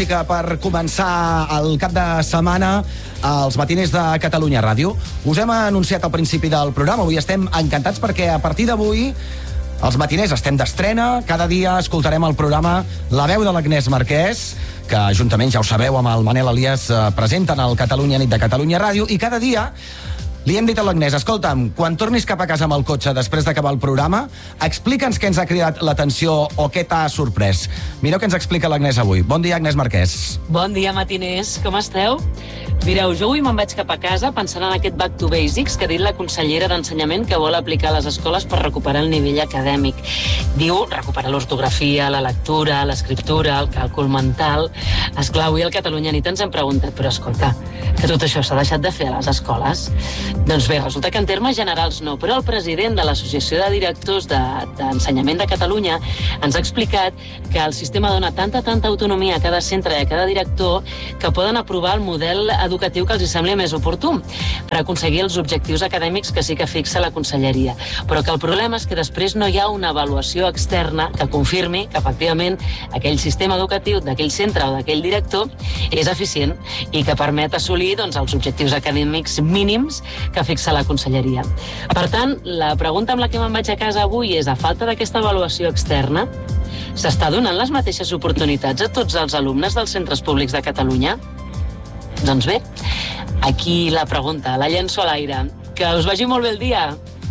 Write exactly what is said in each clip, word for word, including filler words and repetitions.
música per començar el cap de setmana als matiners de Catalunya Ràdio. Us hem anunciat al principi del programa. Avui estem encantats perquè a partir d'avui els matiners estem d'estrena. Cada dia escoltarem el programa La veu de l'Agnès Marquès, que juntament, ja ho sabeu, amb el Manel Elias presenten el Catalunya Nit de Catalunya Ràdio, i cada dia li hem dit a l'Agnès: escolta'm, quan tornis cap a casa amb el cotxe després d'acabar el programa, explica'ns què ens ha cridat l'atenció o què t'ha sorprès. Mireu què ens explica l'Agnès avui. Bon dia, Agnès Marquès. Bon dia, matiners. Com esteu? Mireu, jo avui me'n vaig cap a casa pensant en aquest Back to Basics que ha dit la consellera d'Ensenyament que vol aplicar a les escoles per recuperar el nivell acadèmic. Diu recuperar l'ortografia, la lectura, l'escriptura, el càlcul mental. Esclar, avui al Catalunya Nit ens hem preguntat, però escolta, que tot això s'ha deixat de fer a les escoles? Doncs bé, resulta que en termes generals no, però el president de l'Associació de Directors d'Ensenyament de, de Catalunya ens ha explicat que el sistema dona tanta, tanta autonomia a cada centre i a cada director que poden aprovar el model educatiu que els sembli més oportú per aconseguir els objectius acadèmics que sí que fixa la conselleria. Però que el problema és que després no hi ha una avaluació externa que confirmi que efectivament aquell sistema educatiu d'aquell centre o d'aquell director és eficient i que permet assolir doncs, els objectius acadèmics mínims que fixa la conselleria. Per tant, la pregunta amb la que me'n vaig a casa avui és: a falta d'aquesta avaluació externa, s'està donant les mateixes oportunitats a tots els alumnes dels centres públics de Catalunya? Doncs bé, aquí la pregunta, la llenço a l'aire. Que us vagi molt bé el dia!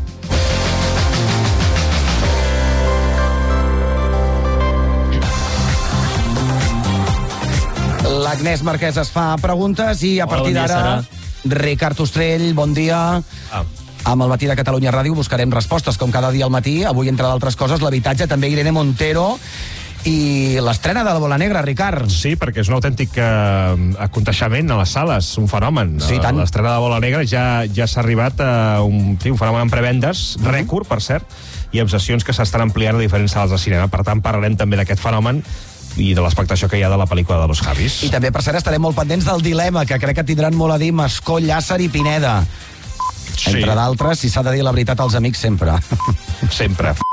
L'Agnès Marquès es fa preguntes i a partir d'ara, Ricard Ostrell, bon dia. Ah. Amb el Matí de Catalunya Ràdio buscarem respostes, com cada dia al matí. Avui, entre d'altres coses, l'habitatge, també Irene Montero i l'estrena de la Bola Negra, Ricard. Sí, perquè és un autèntic eh, aconteixement a les sales, un fenomen. Sí, tant. L'estrena de la Bola Negra ja ja s'ha arribat a un, sí, un fenomen en prevendes, mm-hmm. rècord, per cert, i amb sessions que s'estan ampliant a diferents sales de cinema. Per tant, parlarem també d'aquest fenomen i de l'expectació que hi ha de la pel·lícula de Los Javis. I també, per cert, estarem molt pendents del dilema, que crec que tindran molt a dir Mascó, Llàcer i Pineda. Sí. Entre d'altres, si s'ha de dir la veritat als amics sempre. Sempre.